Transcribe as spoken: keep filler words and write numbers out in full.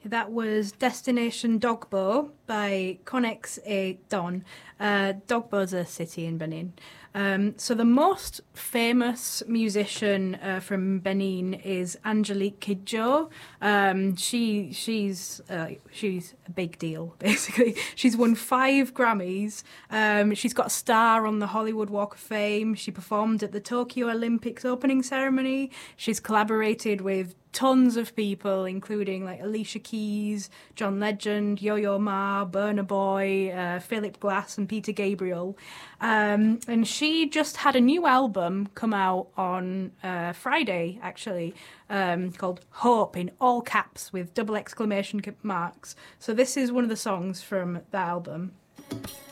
that was Destination Dogbo by Connex A Don. Uh, Dogbo's a city in Benin. Um, so the most famous musician uh, from Benin is Angelique Kidjo. Um, she she's uh, she's a big deal, basically. She's won five Grammys. Um, she's got a star on the Hollywood Walk of Fame. She performed at the Tokyo Olympics opening ceremony. She's collaborated with tons of people, including like Alicia Keys, John Legend, Yo-Yo Ma, Burna Boy, uh, Philip Glass, and Peter Gabriel. Um, and she just had a new album come out on uh, Friday, actually, um, called Hope, in all caps with double exclamation marks. So this is one of the songs from that album.